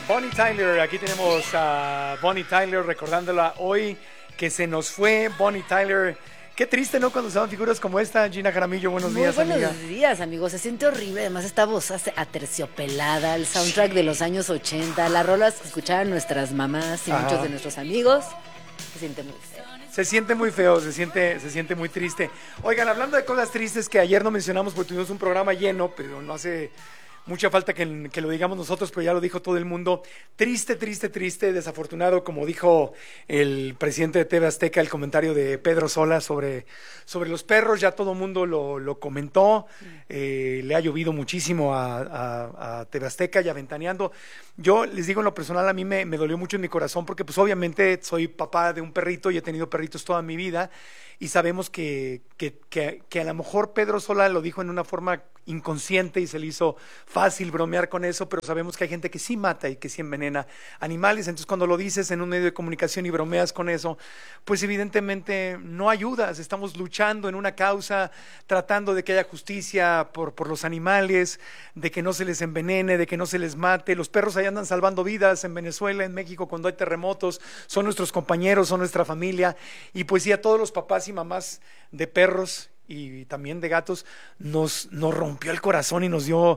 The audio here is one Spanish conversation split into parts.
Bonnie Tyler, aquí tenemos a Bonnie Tyler recordándola hoy que se nos fue Bonnie Tyler. Qué triste, ¿no? Cuando se dan figuras como esta. Gina Jaramillo, buenos días, amiga. Buenos días, amigos. Se siente horrible. Además, esta voz aterciopelada, el soundtrack de los años 80, las rolas que escuchaban nuestras mamás y muchos de nuestros amigos. Se siente muy feo. Se siente muy feo, se siente muy triste. Oigan, hablando de cosas tristes que ayer no mencionamos porque tuvimos un programa lleno, pero no hace mucha falta que lo digamos nosotros, pero ya lo dijo todo el mundo. Triste, desafortunado, como dijo el presidente de TV Azteca, el comentario de Pedro Sola sobre los perros, ya todo el mundo lo comentó. Le ha llovido muchísimo a TV Azteca y a Ventaneando. Yo les digo en lo personal, a mí me dolió mucho en mi corazón porque pues obviamente soy papá de un perrito y he tenido perritos toda mi vida y sabemos que a lo mejor Pedro Sola lo dijo en una forma inconsciente y se le hizo fácil bromear con eso, pero sabemos que hay gente que sí mata y que sí envenena animales. Entonces cuando lo dices en un medio de comunicación y bromeas con eso, pues evidentemente no ayudas. Estamos luchando en una causa, tratando de que haya justicia por los animales, de que no se les envenene, de que no se les mate. Los perros ahí andan salvando vidas en Venezuela, en México, cuando hay terremotos, son nuestros compañeros, son nuestra familia. Y pues sí, a todos los papás y mamás de perros y también de gatos nos rompió el corazón y nos dio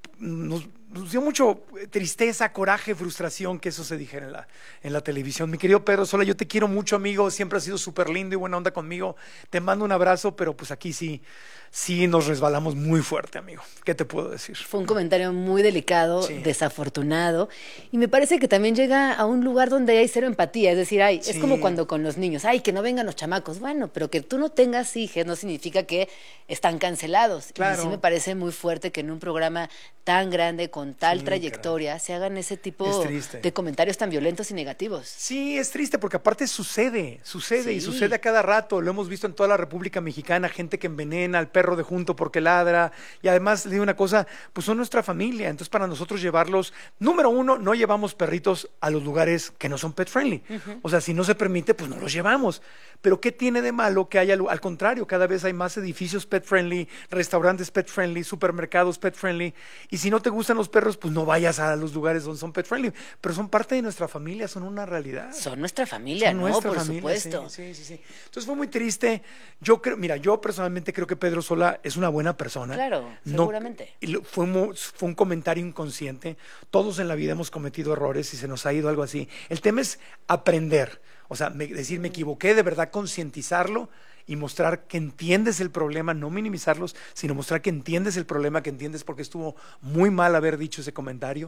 mucho tristeza, coraje, frustración que eso se dijera en la televisión. Mi querido Pedro Sola, yo te quiero mucho, amigo, siempre has sido súper lindo y buena onda conmigo, te mando un abrazo, pero pues aquí sí nos resbalamos muy fuerte, amigo. ¿Qué te puedo decir? Fue un comentario muy delicado, desafortunado, y me parece que también llega a un lugar donde hay cero empatía, es decir, es como cuando con los niños, que no vengan los chamacos, bueno, pero que tú no tengas hijos no significa que están cancelados. Claro. Y sí me parece muy fuerte que en un programa tan grande, con tal trayectoria, se hagan ese tipo de comentarios tan violentos y negativos. Sí, es triste porque aparte sucede y sucede a cada rato. Lo hemos visto en toda la República Mexicana, gente que envenena al perro de junto porque ladra. Y además, le digo una cosa, pues son nuestra familia. Entonces, para nosotros llevarlos, número uno, no llevamos perritos a los lugares que no son pet friendly. O sea, si no se permite, pues no los llevamos. Pero ¿qué tiene de malo que haya, al contrario, cada vez hay más edificios pet friendly, restaurantes pet friendly, supermercados pet friendly? Y si no te gustan los perros, pues no vayas a los lugares donde son pet friendly. Pero son parte de nuestra familia, son una realidad. Son nuestra familia, son nuestra familia, por supuesto. Sí. Entonces fue muy triste. Yo personalmente creo que Pedro Sola es una buena persona. Claro, seguramente. Fue un comentario inconsciente. Todos en la vida hemos cometido errores y se nos ha ido algo así. El tema es aprender. O sea, decir me equivoqué, de verdad concientizarlo y mostrar que entiendes el problema, no minimizarlos, sino mostrar que entiendes el problema, que entiendes por qué estuvo muy mal haber dicho ese comentario,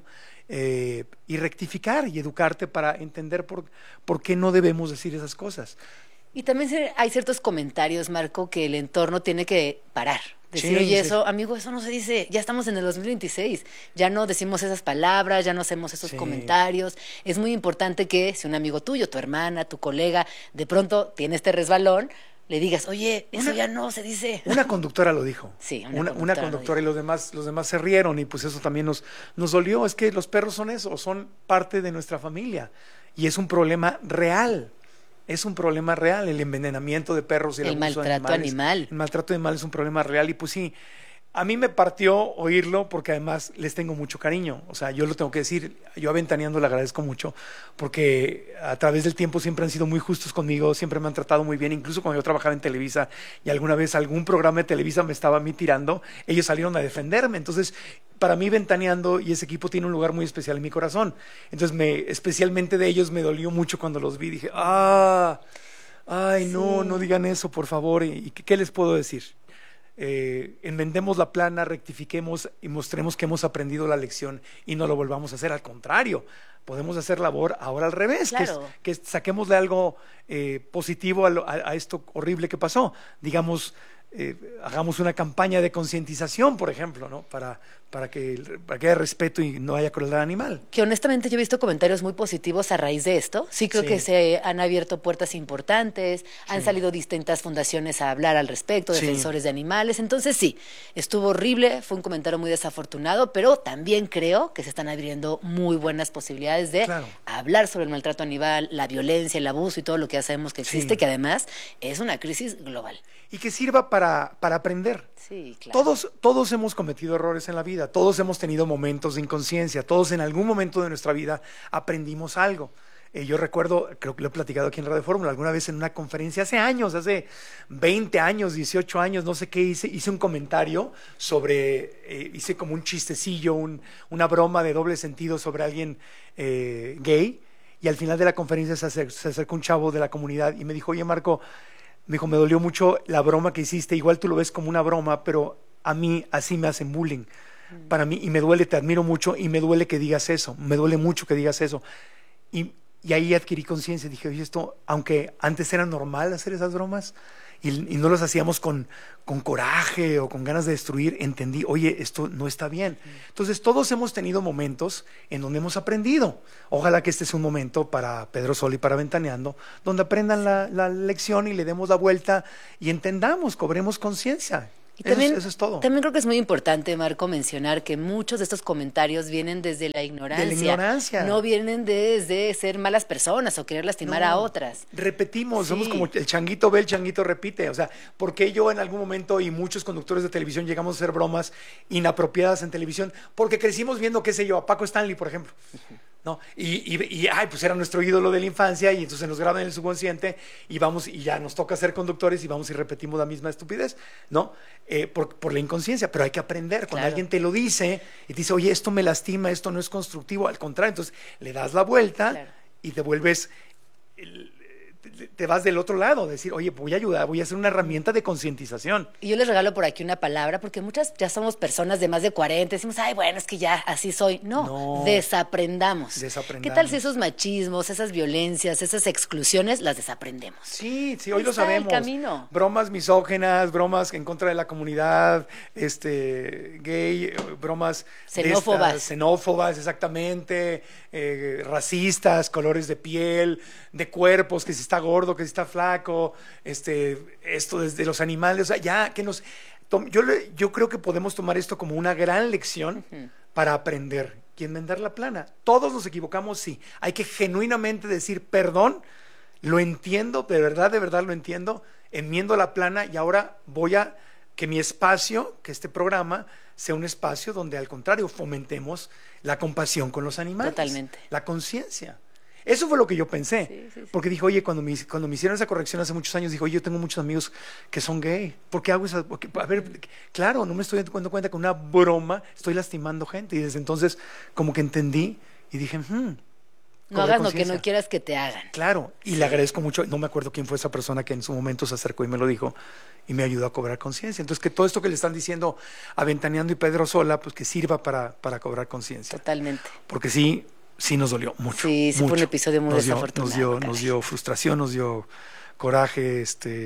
y rectificar y educarte para entender por qué no debemos decir esas cosas. Y también hay ciertos comentarios, Marco, que el entorno tiene que parar. Decir, oye, eso, amigo, eso no se dice, ya estamos en el 2026, ya no decimos esas palabras, ya no hacemos esos comentarios. Es muy importante que si un amigo tuyo, tu hermana, tu colega, de pronto tiene este resbalón, le digas, oye, eso ya no se dice. Una conductora lo dijo. Sí, una conductora y los demás se rieron y pues eso también nos dolió. Es que los perros son eso, son parte de nuestra familia y es un problema real. Es un problema real, el envenenamiento de perros y el abuso de animales. El maltrato animal es un problema real y pues sí, a mí me partió oírlo porque además les tengo mucho cariño. O sea, yo lo tengo que decir, yo a Ventaneando le agradezco mucho porque a través del tiempo siempre han sido muy justos conmigo, siempre me han tratado muy bien, incluso cuando yo trabajaba en Televisa y alguna vez algún programa de Televisa me estaba a mí tirando, ellos salieron a defenderme. Entonces, para mí Ventaneando y ese equipo tiene un lugar muy especial en mi corazón. Entonces, especialmente de ellos me dolió mucho cuando los vi. Dije, no digan eso, por favor. ¿Y qué les puedo decir? Enmendemos la plana, rectifiquemos y mostremos que hemos aprendido la lección y no lo volvamos a hacer. Al contrario, podemos hacer labor ahora al revés, claro. que saquémosle algo positivo a esto horrible que pasó. Digamos, hagamos una campaña de concientización, por ejemplo, ¿no? Para que haya respeto y no haya crueldad animal. Que honestamente yo he visto comentarios muy positivos a raíz de esto. Sí creo que se han abierto puertas importantes, han salido distintas fundaciones a hablar al respecto, defensores de animales. Entonces sí, estuvo horrible, fue un comentario muy desafortunado, pero también creo que se están abriendo muy buenas posibilidades de a hablar sobre el maltrato animal, la violencia, el abuso y todo lo que ya sabemos que existe, Sí. que además es una crisis global. Y que sirva para aprender. Sí, claro. Todos hemos cometido errores en la vida, todos hemos tenido momentos de inconsciencia, todos en algún momento de nuestra vida aprendimos algo. Yo recuerdo, creo que lo he platicado aquí en Radio Fórmula, alguna vez en una conferencia hace años, hace 20 años, 18 años, no sé qué hice un comentario sobre, hice como un chistecillo, una broma de doble sentido sobre alguien gay, y al final de la conferencia se acercó un chavo de la comunidad y me dijo, oye Marco, me dijo, me dolió mucho la broma que hiciste, igual tú lo ves como una broma, pero a mí así me hacen bullying. Para mí, y me duele, te admiro mucho, y me duele que digas eso, me duele mucho que digas eso. Y ahí adquirí conciencia, dije, oye, esto, aunque antes era normal hacer esas bromas, y no las hacíamos con coraje o con ganas de destruir, entendí, oye, esto no está bien. Entonces, todos hemos tenido momentos en donde hemos aprendido. Ojalá que este sea un momento para Pedro Sol y para Ventaneando, donde aprendan la lección y le demos la vuelta y entendamos, cobremos conciencia. Y también, eso es todo. También creo que es muy importante, Marco, mencionar que muchos de estos comentarios vienen desde la ignorancia. De la ignorancia. No vienen desde ser malas personas o querer lastimar a otras. Repetimos, Sí. somos como el changuito ve, el changuito repite. O sea, ¿por qué yo en algún momento y muchos conductores de televisión llegamos a hacer bromas inapropiadas en televisión? Porque crecimos viendo, qué sé yo, a Paco Stanley, por ejemplo. ¿No? Ay, pues era nuestro ídolo de la infancia y entonces nos graban en el subconsciente y vamos y ya nos toca ser conductores y vamos y repetimos la misma estupidez, ¿no? Por la inconsciencia, pero hay que aprender. Cuando Claro. alguien te lo dice y te dice, oye, esto me lastima, esto no es constructivo, al contrario, entonces le das la vuelta Claro. y te vuelves, te vas del otro lado, decir, oye, voy a ayudar, voy a hacer una herramienta de concientización. Y yo les regalo por aquí una palabra, porque muchas ya somos personas de más de 40, decimos, ay, bueno, es que ya así soy. No. Desaprendamos. ¿Qué tal si esos machismos, esas violencias, esas exclusiones, las desaprendemos? Sí, hoy Ahí lo está sabemos. el camino. Bromas misógenas, bromas en contra de la comunidad, gay, bromas Xenófobas. Xenófobas, exactamente, racistas, colores de piel, de cuerpos, que si está gordo, que si está flaco, esto desde los animales, o sea, ya que yo creo que podemos tomar esto como una gran lección para aprender y enmendar la plana. Todos nos equivocamos, sí. Hay que genuinamente decir perdón, lo entiendo, de verdad lo entiendo, enmiendo la plana y ahora voy a que mi espacio, que este programa sea un espacio donde al contrario fomentemos la compasión con los animales. Totalmente. La conciencia. Eso fue lo que yo pensé, Sí. porque dije, oye, cuando me hicieron esa corrección hace muchos años, dije, oye, yo tengo muchos amigos que son gay, ¿por qué hago esa? A ver, claro, no me estoy dando cuenta que una broma estoy lastimando gente, y desde entonces como que entendí y dije, No hagas lo que no quieras que te hagan. Claro, y le agradezco mucho, no me acuerdo quién fue esa persona que en su momento se acercó y me lo dijo y me ayudó a cobrar conciencia. Entonces, que todo esto que le están diciendo a Ventaneando y Pedro Sola, pues que sirva para cobrar conciencia. Totalmente. Porque sí nos dolió mucho. Sí, mucho. fue un episodio muy desafortunado. Nos dio frustración, nos dio coraje,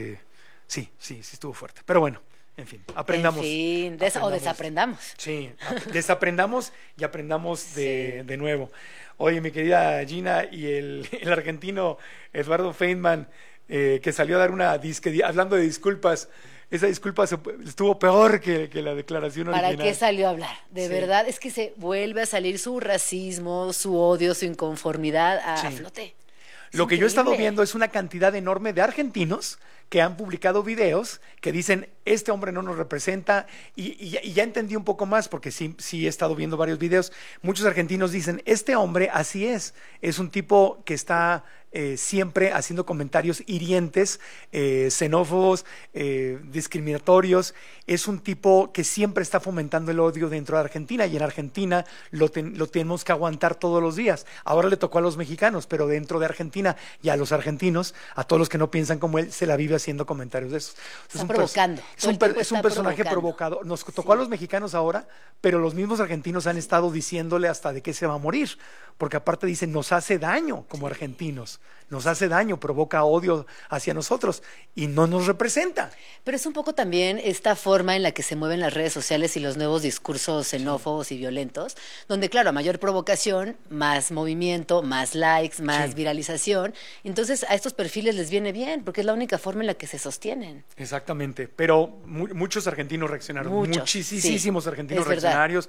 sí, estuvo fuerte. Pero bueno, en fin, aprendamos. En fin, o desaprendamos. Sí, desaprendamos y aprendamos de nuevo. Oye, mi querida Gina, y el argentino Eduardo Feynman, que salió a dar hablando de disculpas, esa disculpa estuvo peor que la declaración original. ¿Para qué salió a hablar? De Sí. verdad, es que se vuelve a salir su racismo, su odio, su inconformidad a flote. Lo que yo he estado increíble. viendo es una cantidad enorme de argentinos que han publicado videos que dicen, este hombre no nos representa, y ya entendí un poco más, porque sí he estado viendo varios videos. Muchos argentinos dicen, este hombre así es un tipo que está siempre haciendo comentarios hirientes, xenófobos, discriminatorios. Es un tipo que siempre está fomentando el odio dentro de Argentina, y en Argentina lo tenemos que aguantar todos los días. Ahora le tocó a los mexicanos, pero dentro de Argentina y a los argentinos, a todos los que no piensan como él, se la vive haciendo comentarios de esos. Está provocando. Es un personaje provocador. Nos tocó a los mexicanos ahora, pero los mismos argentinos han estado diciéndole hasta de qué se va a morir, porque aparte dicen, nos hace daño como argentinos, nos hace daño, provoca odio hacia nosotros y no nos representa. Pero es un poco también esta forma en la que se mueven las redes sociales y los nuevos discursos xenófobos y violentos, donde claro, a mayor provocación, más movimiento, más likes, más viralización. Entonces a estos perfiles les viene bien, porque es la única forma en la que se sostienen. Exactamente, pero muchos argentinos reaccionaron, muchísimos argentinos reaccionarios.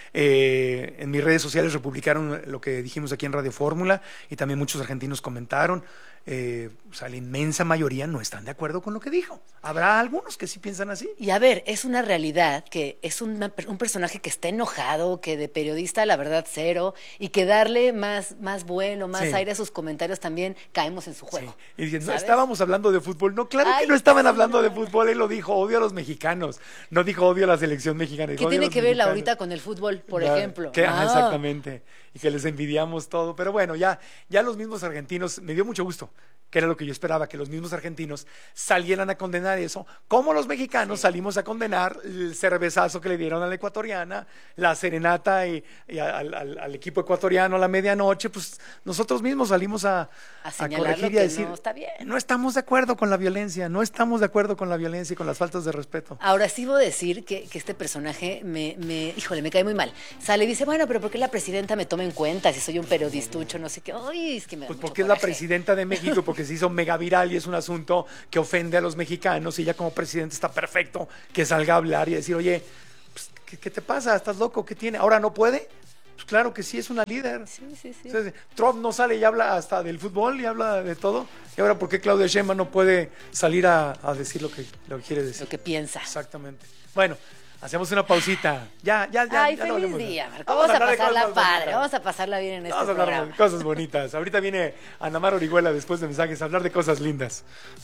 En mis redes sociales republicaron lo que dijimos aquí en Radio Fórmula y también muchos argentinos comentaron. O sea, la inmensa mayoría no están de acuerdo con lo que dijo. Habrá algunos que sí piensan así. Y a ver, es una realidad que es un personaje que está enojado, que de periodista la verdad cero, y que darle más bueno, más aire a sus comentarios también caemos en su juego. Sí. Y diciendo, estábamos hablando de fútbol. No, claro que no estaban hablando de fútbol. Él lo dijo, odio a los mexicanos. No dijo odio a la selección mexicana. ¿Qué tiene que ver ahorita con el fútbol, por ejemplo? Exactamente. Y que les envidiamos todo. Pero bueno, ya los mismos argentinos, me dio mucho gusto, que era lo que yo esperaba, que los mismos argentinos salieran a condenar eso, como los mexicanos salimos a condenar el cervezazo que le dieron a la ecuatoriana, la serenata y al equipo ecuatoriano a la medianoche. Pues nosotros mismos salimos a corregir y a decir, no está bien. No estamos de acuerdo con la violencia, no estamos de acuerdo con la violencia y con las faltas de respeto. Ahora sí voy a decir que este personaje me cae muy mal. Sale y dice, bueno, pero ¿por qué la presidenta me toma en cuenta si soy un periodistucho, no sé qué? Ay, es que me da pues mucho porque es coraje. la presidenta de México, porque se hizo mega viral y es un asunto que ofende a los mexicanos y ella como presidente está perfecto que salga a hablar y decir, oye, pues, ¿qué te pasa? ¿Estás loco? ¿Qué tiene? ¿Ahora no puede? Pues claro que sí, es una líder. Sí. Entonces, Trump no sale y habla hasta del fútbol y habla de todo. ¿Y ahora por qué Claudia Sheinbaum no puede salir a decir lo que quiere decir? Lo que piensa. Exactamente. Bueno, hacemos una pausita. Ya. Ay, ya feliz día, Marco. Vamos a pasarla padre, vamos a pasarla bien en este programa. Vamos a hablar de cosas bonitas. Ahorita viene Ana Mar Orihuela después de mensajes a hablar de cosas lindas.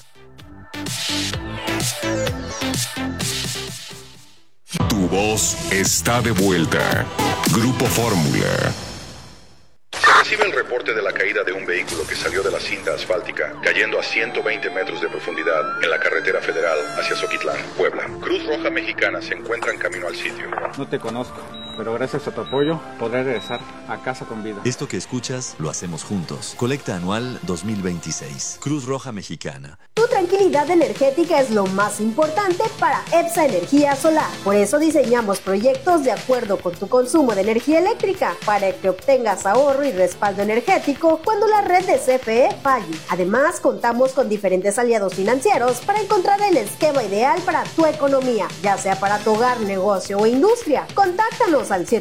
Tu voz está de vuelta. Grupo Fórmula. Se recibe el reporte de la caída de un vehículo que salió de la cinta asfáltica, cayendo a 120 metros de profundidad en la carretera federal hacia Zoquitlán, Puebla. Cruz Roja Mexicana se encuentra en camino al sitio. No te conozco, pero gracias a tu apoyo podré regresar a casa con vida. Esto que escuchas lo hacemos juntos. Colecta anual 2026. Cruz Roja Mexicana. Tu tranquilidad energética es lo más importante para EPSA Energía Solar. Por eso diseñamos proyectos de acuerdo con tu consumo de energía eléctrica para que obtengas ahorro y respaldo energético cuando la red de CFE falle. Además, contamos con diferentes aliados financieros para encontrar el esquema ideal para tu economía, ya sea para tu hogar, negocio o industria. Contáctanos al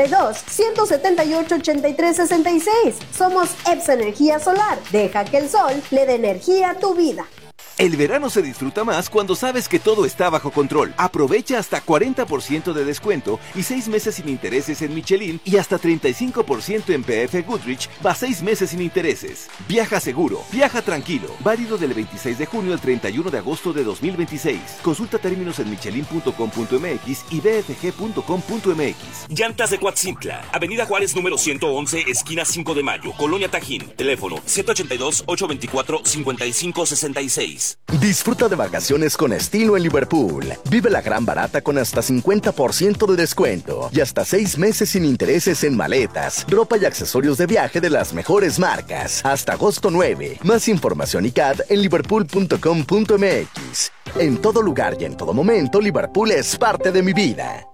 782-178-8366. Somos EPSA Energía Solar. Deja que el sol le dé energía a tu vida. El verano se disfruta más cuando sabes que todo está bajo control. Aprovecha hasta 40% de descuento y 6 meses sin intereses en Michelin y hasta 35% en PF Goodrich, va 6 meses sin intereses. Viaja seguro, viaja tranquilo. Válido del 26 de junio al 31 de agosto de 2026. Consulta términos en michelin.com.mx y bfg.com.mx. Llantas de Coatzintla, Avenida Juárez número 111, esquina 5 de Mayo, Colonia Tajín. Teléfono 782-824-5566. Disfruta de vacaciones con estilo en Liverpool. Vive la gran barata con hasta 50% de descuento y hasta 6 meses sin intereses en maletas, ropa y accesorios de viaje de las mejores marcas. Hasta agosto 9. Más información y CAD en liverpool.com.mx. En todo lugar y en todo momento, Liverpool es parte de mi vida.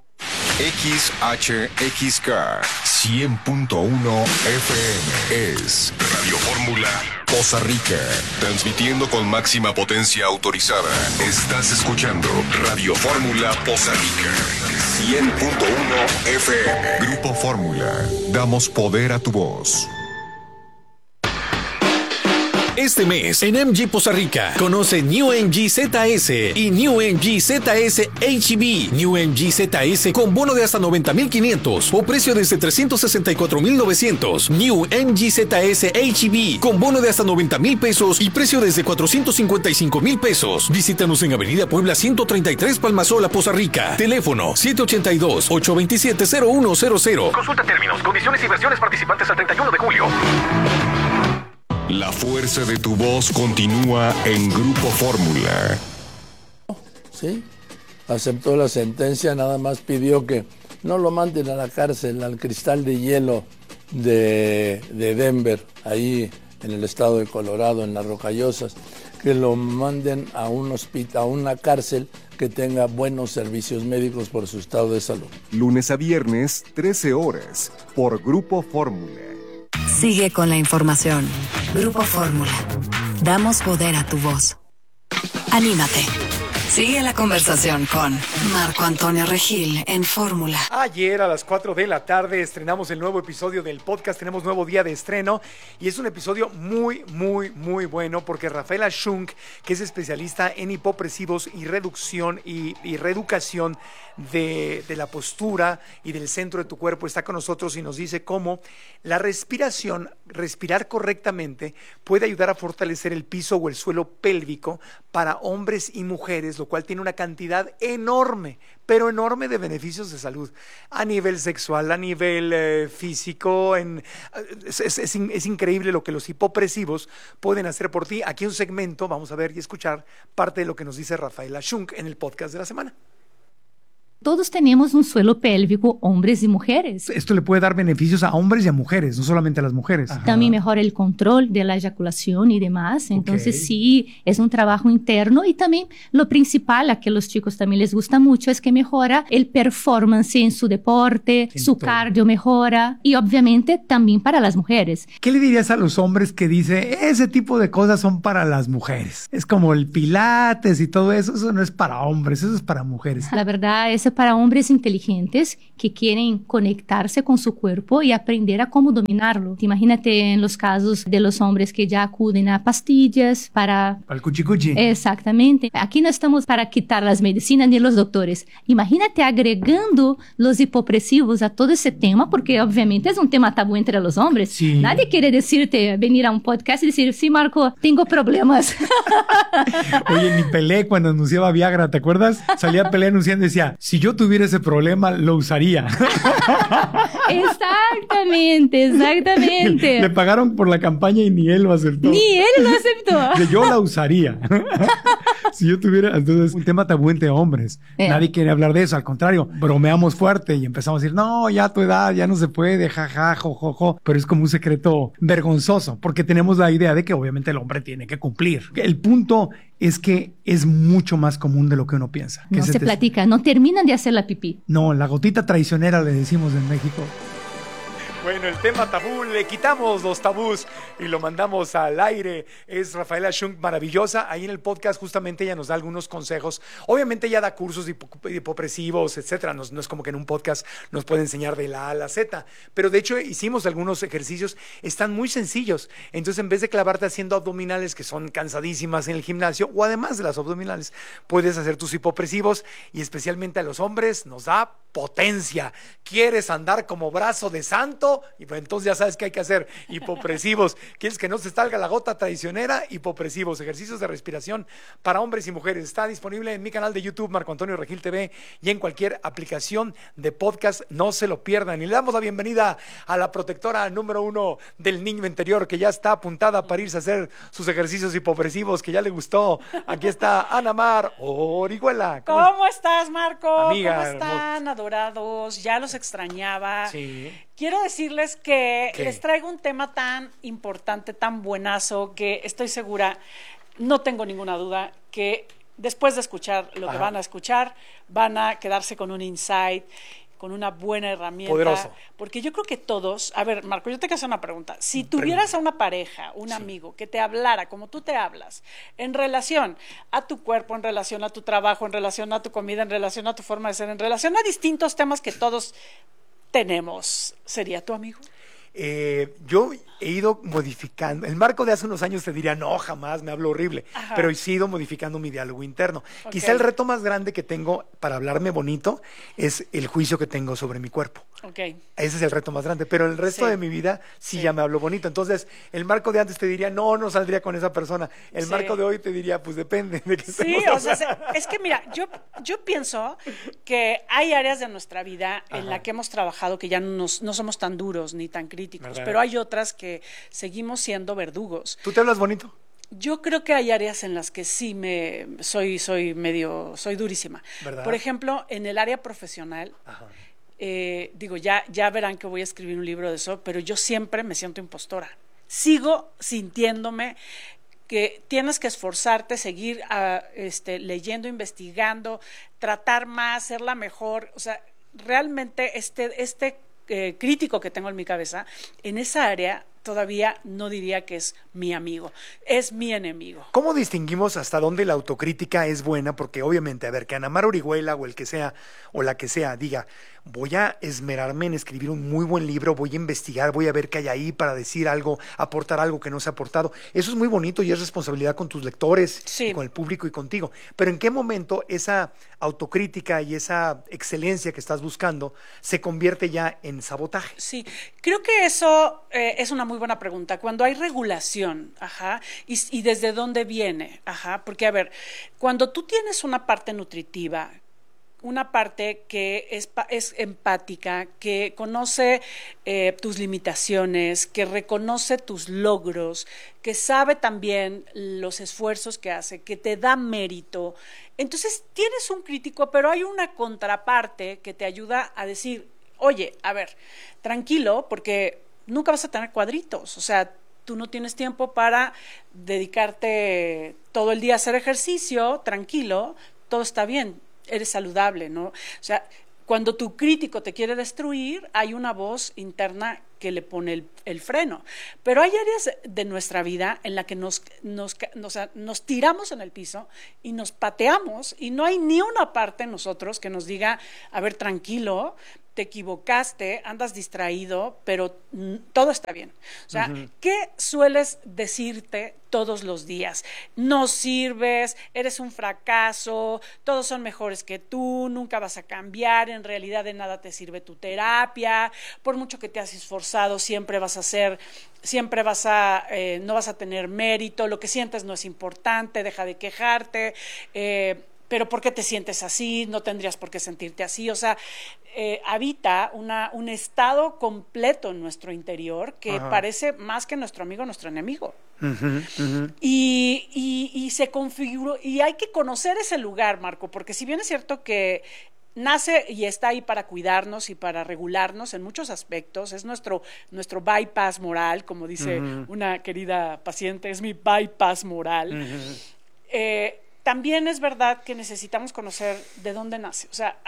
XHXK 100.1 FM es Radio Fórmula Poza Rica, transmitiendo con máxima potencia autorizada. Estás escuchando Radio Fórmula Poza Rica 100.1 FM. Grupo Fórmula, damos poder a tu voz. Este mes, en MG Poza Rica, conoce New MG ZS y New MG ZS HEV. New MG ZS con bono de hasta 90,500 o precio desde 364,900. New MG ZS HEV con bono de hasta 90,000 pesos y precio desde 455,000 pesos. Visítanos en Avenida Puebla 133 Palmasola, Poza Rica. Teléfono 782-827-0100. Consulta términos, condiciones y versiones participantes al 31 de julio. La fuerza de tu voz continúa en Grupo Fórmula. Sí, aceptó la sentencia, nada más pidió que no lo manden a la cárcel, al Cristal de Hielo de Denver, ahí en el estado de Colorado, en las Rocallosas, que lo manden a un hospital, a una cárcel que tenga buenos servicios médicos por su estado de salud. Lunes a viernes, 13 horas, por Grupo Fórmula. Sigue con la información. Grupo Fórmula. Damos poder a tu voz. Anímate. Sigue la conversación con Marco Antonio Regil en Fórmula. Ayer a las 4 de la tarde estrenamos el nuevo episodio del podcast. Tenemos nuevo día de estreno y es un episodio muy bueno porque Rafaela Shunk, que es especialista en hipopresivos y reducción y reeducación de la postura y del centro de tu cuerpo, está con nosotros y nos dice cómo la respiración, respirar correctamente, puede ayudar a fortalecer el piso o el suelo pélvico para hombres y mujeres, lo cual tiene una cantidad enorme, pero enorme de beneficios de salud, a nivel sexual, a nivel físico. Es increíble lo que los hipopresivos pueden hacer por ti. Aquí un segmento, vamos a ver y escuchar parte de lo que nos dice Rafaela Shunk en el podcast de la semana. Todos tenemos un suelo pélvico, hombres y mujeres. Esto le puede dar beneficios a hombres y a mujeres, no solamente a las mujeres. Ajá. También mejora el control de la eyaculación y demás. Entonces sí, es un trabajo interno y también lo principal, a que los chicos también les gusta mucho, es que mejora el performance en su deporte, su cardio mejora y obviamente también para las mujeres. ¿Qué le dirías a los hombres que dice ese tipo de cosas son para las mujeres? Es como el pilates y todo eso, eso no es para hombres, eso es para mujeres. La verdad es para hombres inteligentes que quieren conectarse con su cuerpo y aprender a cómo dominarlo. Imagínate en los casos de los hombres que ya acuden a pastillas para el cuchicuchi. Exactamente. Aquí no estamos para quitar las medicinas ni los doctores. Imagínate agregando los hipopresivos a todo ese tema, porque obviamente es un tema tabú entre los hombres. Sí. Nadie quiere decirte, venir a un podcast y decir, sí, Marco, tengo problemas. Oye, ni Pelé cuando anunciaba Viagra, ¿te acuerdas? Salía Pelé anunciando y decía, si yo tuviera ese problema, lo usaría. Exactamente. Le pagaron por la campaña y ni él lo aceptó. Ni él lo aceptó. Yo la usaría. Si yo tuviera, entonces, un tema tabú entre hombres. Nadie quiere hablar de eso, al contrario, bromeamos fuerte y empezamos a decir, no, ya a tu edad, ya no se puede, jaja, jojojo. Pero es como un secreto vergonzoso, porque tenemos la idea de que obviamente el hombre tiene que cumplir. El punto es que es mucho más común de lo que uno piensa. No se platica, no terminan de hacer la pipí. No, la gotita traicionera le decimos en México. Bueno, el tema tabú, le quitamos los tabús y lo mandamos al aire. Es Rafaela Shunk, maravillosa. Ahí en el podcast justamente ella nos da algunos consejos. Obviamente ella da cursos de hipopresivos, etcétera. No es como que en un podcast nos puede enseñar de la A a la Z. Pero de hecho hicimos algunos ejercicios, están muy sencillos. Entonces en vez de clavarte haciendo abdominales que son cansadísimas en el gimnasio, o además de las abdominales, puedes hacer tus hipopresivos y especialmente a los hombres nos da potencia. ¿Quieres andar como brazo de santo? Y pues entonces ya sabes que hay que hacer hipopresivos. ¿Quieres que no se salga la gota traicionera? Hipopresivos, ejercicios de respiración para hombres y mujeres. Está disponible en mi canal de YouTube, Marco Antonio Regil TV, y en cualquier aplicación de podcast. No se lo pierdan. Y le damos la bienvenida a la protectora número 1 del niño interior, que ya está apuntada para irse a hacer sus ejercicios hipopresivos, que ya le gustó. Aquí está Ana Mar Orihuela. ¿Cómo estás, Marco? Amiga, ¿cómo están, adorados? Ya los extrañaba. Sí. Quiero decirles que ¿Qué? Les traigo un tema tan importante, tan buenazo, que estoy segura, no tengo ninguna duda, que después de escuchar lo que van a escuchar, van a quedarse con un insight, con una buena herramienta. Poderoso. Porque yo creo que todos... A ver, Marco, yo te quiero hacer una pregunta. Si tuvieras a una pareja, un amigo, que te hablara como tú te hablas, en relación a tu cuerpo, en relación a tu trabajo, en relación a tu comida, en relación a tu forma de ser, en relación a distintos temas que todos tenemos, ¿sería tu amigo? Yo he ido modificando. El Marco de hace unos años te diría, no, jamás, me hablo horrible. Ajá. Pero he ido modificando mi diálogo interno. Okay. Quizá el reto más grande que tengo para hablarme bonito es el juicio que tengo sobre mi cuerpo. Okay. Ese es el reto más grande. Pero el resto de mi vida sí ya me hablo bonito. Entonces, el Marco de antes te diría, no saldría con esa persona. El Marco de hoy te diría, pues depende de qué estemos o sea, es que mira, yo pienso que hay áreas de nuestra vida en la que hemos trabajado que ya no somos tan duros ni tan críticos, ¿verdad? Pero hay otras que seguimos siendo verdugos. ¿Tú te hablas bonito? Yo creo que hay áreas en las que sí soy durísima. ¿Verdad? Por ejemplo, en el área profesional, digo, ya verán que voy a escribir un libro de eso, pero yo siempre me siento impostora. sigo sintiéndome que tienes que esforzarte, seguir leyendo, investigando, tratar más, ser la mejor. O sea, realmente este crítico que tengo en mi cabeza, en esa área todavía no diría que es mi amigo, es mi enemigo. ¿Cómo distinguimos hasta dónde la autocrítica es buena? Porque obviamente, a ver, que Ana Mar Orihuela o el que sea, o la que sea, diga, voy a esmerarme en escribir un muy buen libro, voy a investigar, voy a ver qué hay ahí para decir algo, aportar algo que no se ha aportado. Eso es muy bonito y es responsabilidad con tus lectores, y con el público y contigo. Pero ¿en qué momento esa autocrítica y esa excelencia que estás buscando se convierte ya en sabotaje? Sí, creo que eso es una muy buena pregunta. Cuando hay regulación, y desde dónde viene, porque a ver, cuando tú tienes una parte nutritiva, una parte que es empática, que conoce tus limitaciones, que reconoce tus logros, que sabe también los esfuerzos que hace, que te da mérito. Entonces tienes un crítico, pero hay una contraparte que te ayuda a decir, oye, a ver, tranquilo, porque nunca vas a tener cuadritos, o sea, tú no tienes tiempo para dedicarte todo el día a hacer ejercicio, tranquilo, todo está bien, eres saludable, ¿no? O sea, cuando tu crítico te quiere destruir, hay una voz interna que le pone el freno. Pero hay áreas de nuestra vida en la que nos tiramos en el piso y nos pateamos y no hay ni una parte en nosotros que nos diga, a ver, tranquilo, te equivocaste, andas distraído, pero todo está bien. O sea, ¿qué sueles decirte todos los días? No sirves, eres un fracaso, todos son mejores que tú, nunca vas a cambiar, en realidad de nada te sirve tu terapia, por mucho que te has esforzado, siempre vas a no vas a tener mérito, lo que sientes no es importante, deja de quejarte, pero ¿por qué te sientes así? No tendrías por qué sentirte así. O sea, habita un estado completo en nuestro interior que parece más que nuestro amigo, nuestro enemigo. Y se configuró, y hay que conocer ese lugar, Marco, porque si bien es cierto que nace y está ahí para cuidarnos y para regularnos en muchos aspectos, es nuestro bypass moral, como dice una querida paciente, es mi bypass moral. También es verdad que necesitamos conocer de dónde nace. O sea,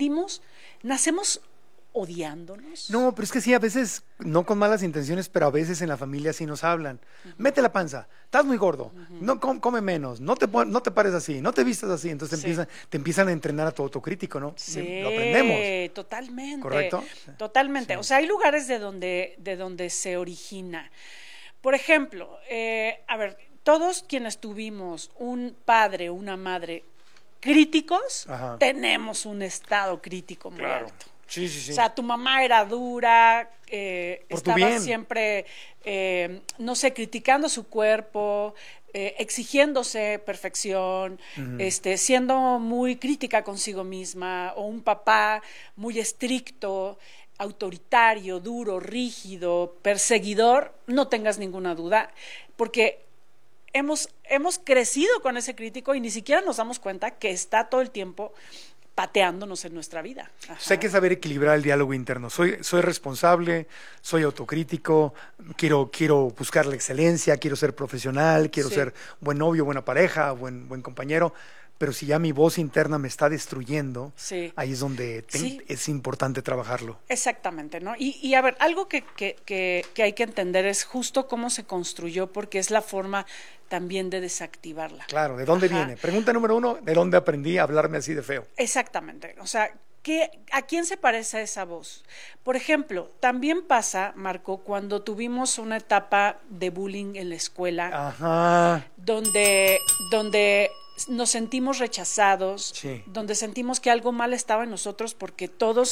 nacemos odiándonos. No, pero es que sí, a veces, no con malas intenciones, pero a veces en la familia sí nos hablan. Mete la panza, estás muy gordo, no come menos, no te pares así, no te vistas así. Entonces te empiezan a entrenar a tu autocrítico, ¿no? Sí, lo aprendemos. Totalmente. ¿Correcto? Totalmente. Sí. O sea, hay lugares de donde se origina. Por ejemplo, a ver, todos quienes tuvimos un padre o una madre críticos, tenemos un estado crítico muy alto. Sí, sí, sí. O sea, tu mamá era dura, estaba siempre, no sé, criticando su cuerpo, exigiéndose perfección, siendo muy crítica consigo misma, o un papá muy estricto, autoritario, duro, rígido, perseguidor, no tengas ninguna duda, porque hemos crecido con ese crítico y ni siquiera nos damos cuenta que está todo el tiempo pateándonos en nuestra vida. Pues hay que saber equilibrar el diálogo interno. Soy responsable, soy autocrítico, quiero buscar la excelencia, quiero ser profesional, quiero ser buen novio, buena pareja, buen compañero. Pero si ya mi voz interna me está destruyendo, ahí es donde es importante trabajarlo. Exactamente, ¿no? Y a ver, algo que hay que entender es justo cómo se construyó, porque es la forma también de desactivarla. Claro, ¿de dónde viene? Pregunta número 1, ¿de dónde aprendí a hablarme así de feo? Exactamente, o sea, ¿a quién se parece esa voz? Por ejemplo, también pasa, Marco, cuando tuvimos una etapa de bullying en la escuela, donde nos sentimos rechazados, donde sentimos que algo mal estaba en nosotros porque todos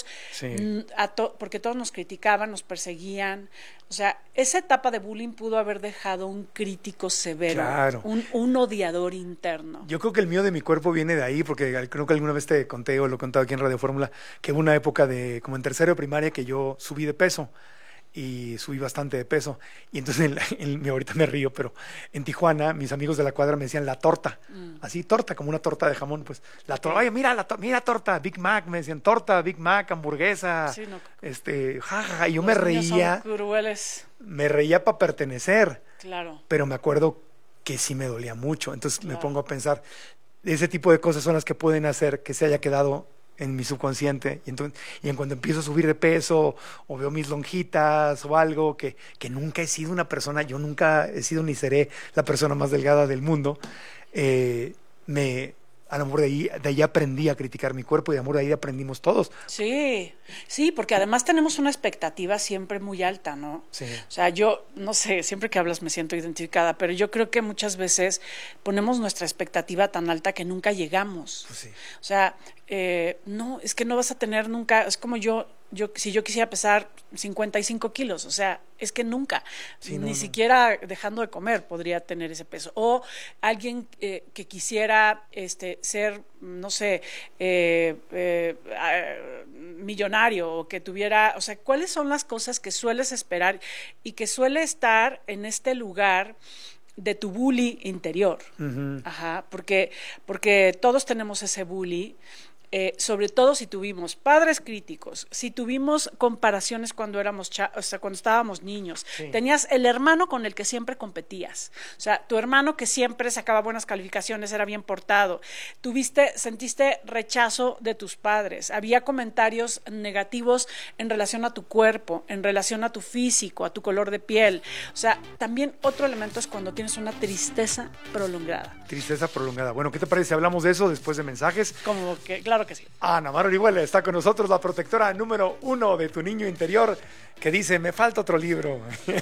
nos criticaban, nos perseguían. O sea, esa etapa de bullying pudo haber dejado un crítico severo, un odiador interno. Yo creo que el mío de mi cuerpo viene de ahí, porque creo que alguna vez te conté o lo he contado aquí en Radio Fórmula, que hubo una época como en tercero de primaria que yo subí de peso. Y subí bastante de peso. Y entonces, ahorita me río, pero en Tijuana, mis amigos de la cuadra me decían la torta. Así, torta, como una torta de jamón. Pues la torta, oye, mira torta, Big Mac. Me decían torta, Big Mac, hamburguesa. Sí, no. Y yo me reía. Son crueles. me reía para pertenecer. Claro. Pero me acuerdo que sí me dolía mucho. Entonces me pongo a pensar, ese tipo de cosas son las que pueden hacer que se haya quedado en mi subconsciente. Y en cuando empiezo a subir de peso o veo mis lonjitas o algo, que nunca he sido una persona, yo nunca he sido ni seré la persona más delgada del mundo, a lo mejor de ahí aprendí a criticar mi cuerpo y a lo mejor de ahí aprendimos todos. Sí, porque además tenemos una expectativa siempre muy alta, ¿no? Sí. O sea, yo, no sé, siempre que hablas me siento identificada, pero yo creo que muchas veces ponemos nuestra expectativa tan alta que nunca llegamos. Pues sí. O sea, no, es que no vas a tener nunca, es como si yo quisiera pesar 55 kilos, o sea, es que nunca, ni siquiera dejando de comer podría tener ese peso. O alguien que quisiera ser, no sé, millonario o que tuviera, o sea, ¿cuáles son las cosas que sueles esperar y que suele estar en este lugar de tu bully interior? Uh-huh. Ajá, porque todos tenemos ese bully. Sobre todo si tuvimos padres críticos, si tuvimos comparaciones cuando éramos cuando estábamos niños, sí. Tenías el hermano con el que siempre competías, o sea, tu hermano que siempre sacaba buenas calificaciones, era bien portado, sentiste rechazo de tus padres, había comentarios negativos en relación a tu cuerpo, en relación a tu físico, a tu color de piel, o sea, también otro elemento es cuando tienes una tristeza prolongada. Tristeza prolongada. Bueno, ¿qué te parece si hablamos de eso después de mensajes? Como que, claro que sí. Ana Mar Orihuela está con nosotros, la protectora número 1 de tu niño interior, que dice, me falta otro libro.